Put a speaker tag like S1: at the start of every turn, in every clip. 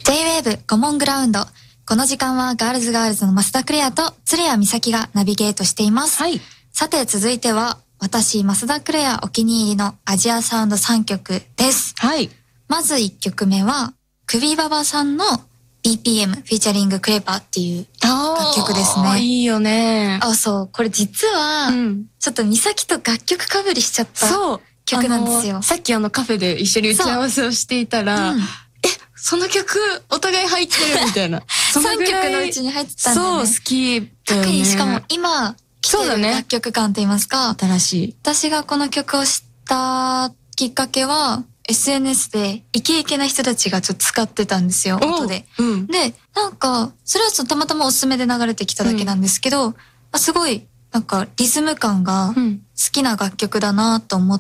S1: J-Wave コモングラウンド。この時間はガールズの増田クレアと鶴谷美咲がナビゲートしています。
S2: はい。
S1: さて続いては私増田クレアお気に入りのアジアサウンド3曲です。
S2: はい。
S1: まず1曲目はクビババさんの BPM フィーチャリングクレバーっていう楽曲ですね。
S2: いいよね。
S1: そう。これ実は、ちょっと美咲と楽曲かぶりしちゃった曲なんですよ。
S2: さっきカフェで一緒に打ち合わせをしていたら、その曲お互い入ってるみたいな。
S1: 3曲のうちに入ってたんだよね。
S2: そう、好きだよね。
S1: 特にしかも今来てる楽曲感と言いますか、
S2: 新しい。
S1: 私がこの曲を知ったきっかけは、SNS でイケイケな人たちがちょっと使ってたんですよ、音で。で、なんか、それはたまたまおすすめで流れてきただけなんですけど、すごい、なんかリズム感が好きな楽曲だなと思って、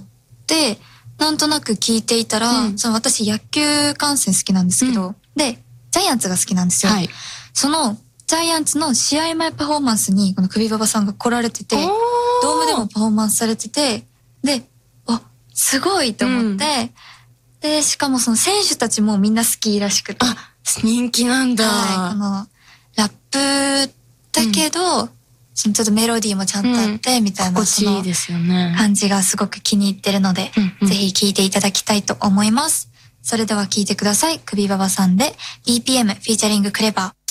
S1: なんとなく聴いていたら、私野球観戦好きなんですけど、で、ジャイアンツが好きなんですよ。その、ジャイアンツの試合前パフォーマンスに、このクビババさんが来られてて、ドームでもパフォーマンスされてて、で、すごいと思って、で、しかもその選手たちもみんな好きらしくて。
S2: 人気なんだ。
S1: はい。ラップだけど、ちょっとメロディーもちゃんとあって、みたいな、
S2: 心地いいですよね。
S1: 感じがすごく気に入ってるので、ぜひ聴いていただきたいと思います。それでは聴いてください。クビババさんで BPM フィーチャリングクレバー。